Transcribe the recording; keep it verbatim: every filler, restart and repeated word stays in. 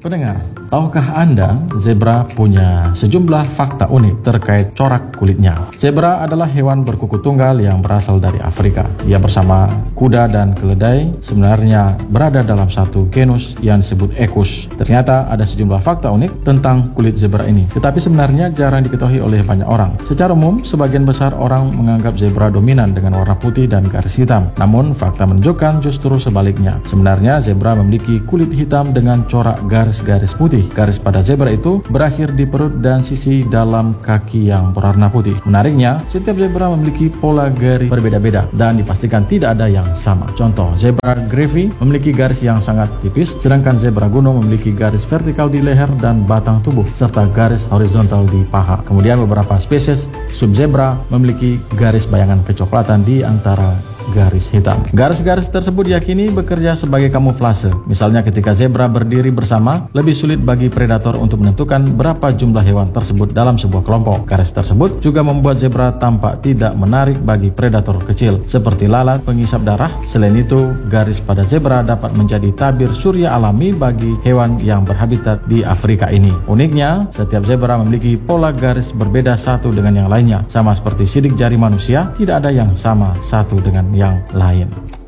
Pendengar, tahukah Anda zebra punya sejumlah fakta unik terkait corak kulitnya? Zebra adalah hewan berkuku tunggal yang berasal dari Afrika. Ia bersama kuda dan keledai sebenarnya berada dalam satu genus yang disebut Equus. Ternyata ada sejumlah fakta unik tentang kulit zebra ini, tetapi sebenarnya jarang diketahui oleh banyak orang. Secara umum, sebagian besar orang menganggap zebra dominan dengan warna putih dan garis hitam. Namun, fakta menunjukkan justru sebaliknya. Sebenarnya zebra memiliki kulit hitam dengan corak garis-garis putih. Garis pada zebra itu berakhir di perut dan sisi dalam kaki yang berwarna putih. Menariknya, setiap zebra memiliki pola garis berbeda-beda dan dipastikan tidak ada yang sama. Contoh, zebra Grevy's memiliki garis yang sangat tipis, sedangkan zebra gunung memiliki garis vertikal di leher dan batang tubuh, serta garis horizontal di paha. Kemudian beberapa spesies subzebra memiliki garis bayangan kecoklatan di antara garis hitam. Garis-garis tersebut diyakini bekerja sebagai kamuflase. Misalnya ketika zebra berdiri bersama, lebih sulit bagi predator untuk menentukan berapa jumlah hewan tersebut dalam sebuah kelompok. Garis tersebut juga membuat zebra tampak tidak menarik bagi predator kecil, seperti lalat pengisap darah. Selain itu, garis pada zebra dapat menjadi tabir surya alami bagi hewan yang berhabitat di Afrika ini. Uniknya, setiap zebra memiliki pola garis berbeda satu dengan yang lainnya. Sama seperti sidik jari manusia, tidak ada yang sama satu dengan yang lain.